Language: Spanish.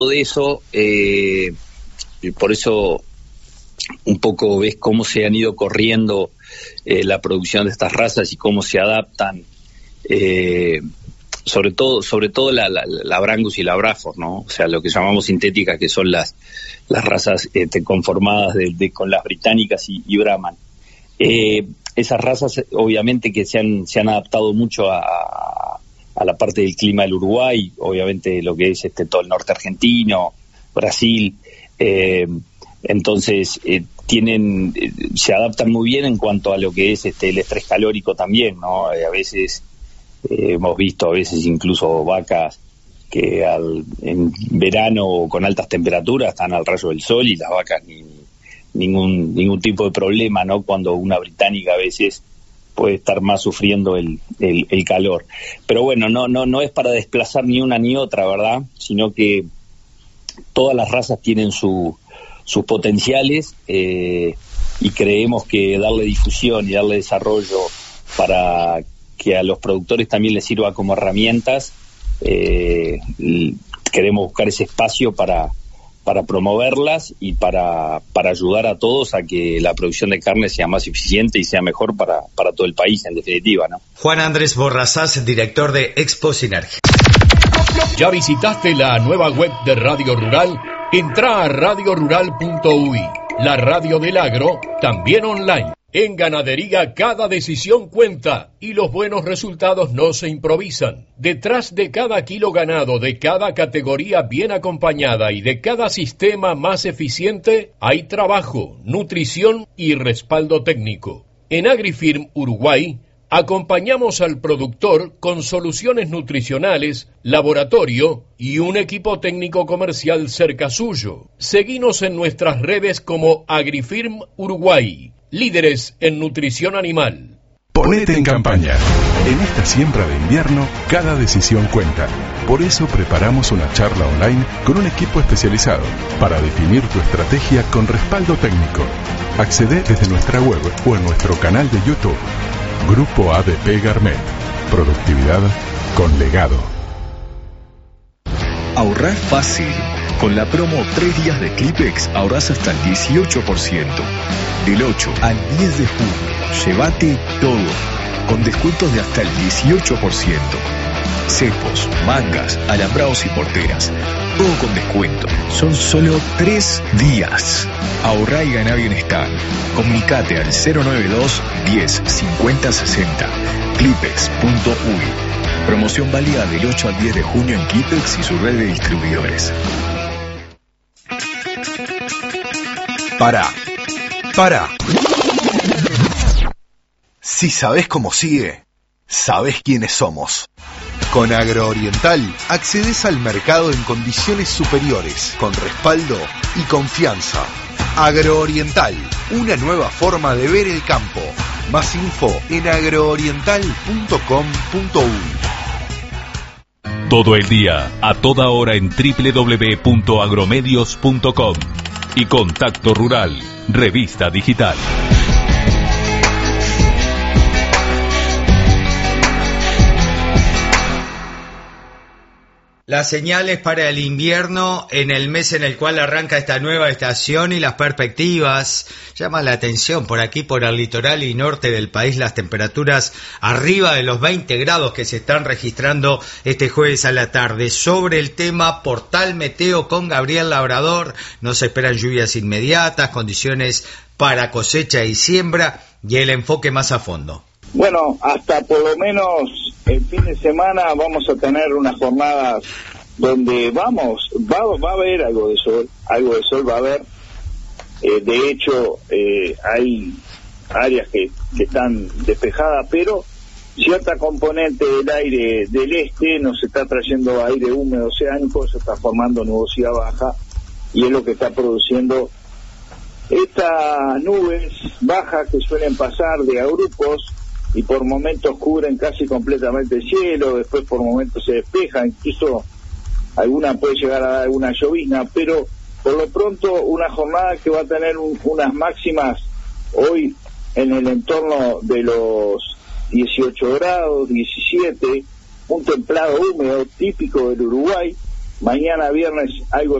de eso, y por eso un poco ves cómo se han ido corriendo la producción de estas razas y cómo se adaptan, sobre todo la Brangus y la Braford, ¿no? O sea, lo que llamamos sintéticas, que son las razas conformadas con las británicas y Brahman. Esas razas obviamente que se han adaptado mucho a la parte del clima del Uruguay, obviamente lo que es todo el norte argentino, Brasil, entonces se adaptan muy bien en cuanto a lo que es el estrés calórico también, ¿no? A veces hemos visto incluso vacas que en verano con altas temperaturas están al rayo del sol y las vacas ningún tipo de problema, ¿no? Cuando una británica a veces puede estar más sufriendo el calor. Pero bueno, no es para desplazar ni una ni otra, ¿verdad? Sino que todas las razas tienen sus potenciales, y creemos que darle difusión y darle desarrollo para que a los productores también les sirva como herramientas, queremos buscar ese espacio para promoverlas y para ayudar a todos a que la producción de carne sea más eficiente y sea mejor para todo el país, en definitiva, ¿no? Juan Andrés Borrazás, director de Expo Sinergia. ¿Ya visitaste la nueva web de Radio Rural? Entrá a radiorural.uy, la radio del agro, también online. En ganadería cada decisión cuenta y los buenos resultados no se improvisan. Detrás de cada kilo ganado, de cada categoría bien acompañada y de cada sistema más eficiente, hay trabajo, nutrición y respaldo técnico. En AgriFirm Uruguay, acompañamos al productor con soluciones nutricionales, laboratorio y un equipo técnico comercial cerca suyo. Seguinos en nuestras redes como AgriFirm Uruguay. Líderes en nutrición animal. Ponete en campaña. En esta siembra de invierno, cada decisión cuenta. Por eso preparamos una charla online con un equipo especializado para definir tu estrategia con respaldo técnico. Accede desde nuestra web o en nuestro canal de YouTube. Grupo ADP Garmet. Productividad con legado. Ahorrar fácil. Con la promo 3 días de Clipex ahorras hasta el 18%. Del 8 al 10 de junio, llévate todo, con descuentos de hasta el 18%. Cepos, mangas, alambrados y porteras, todo con descuento. Son solo 3 días. Ahorrá y ganá bienestar. Comunicate al 092 10 50 60. Clipex.uy. Promoción válida del 8 al 10 de junio en Clipex y su red de distribuidores. Pará. Si sabés cómo sigue, sabés quiénes somos. Con Agrooriental accedes al mercado en condiciones superiores, con respaldo y confianza. Agrooriental, una nueva forma de ver el campo. Más info en agrooriental.com.uy. Todo el día, a toda hora en www.agromedios.com y Contacto Rural, revista digital. Las señales para el invierno en el mes en el cual arranca esta nueva estación y las perspectivas. Llama la atención por aquí, por el litoral y norte del país, las temperaturas arriba de los 20 grados que se están registrando este jueves a la tarde. Sobre el tema, Portal Meteo con Gabriel Labrador. Nos esperan lluvias inmediatas, condiciones para cosecha y siembra y el enfoque más a fondo. Bueno, hasta por lo menos el fin de semana vamos a tener unas jornadas donde va a haber algo de sol va a haber. De hecho, hay áreas que están despejadas, pero cierta componente del aire del este nos está trayendo aire húmedo oceánico, se está formando nubosidad baja y es lo que está produciendo estas nubes bajas que suelen pasar de a grupos y por momentos cubren casi completamente el cielo, después por momentos se despeja, incluso alguna puede llegar a dar alguna llovizna, pero por lo pronto una jornada que va a tener unas máximas hoy en el entorno de los 18 grados, 17, un templado húmedo típico del Uruguay, mañana viernes algo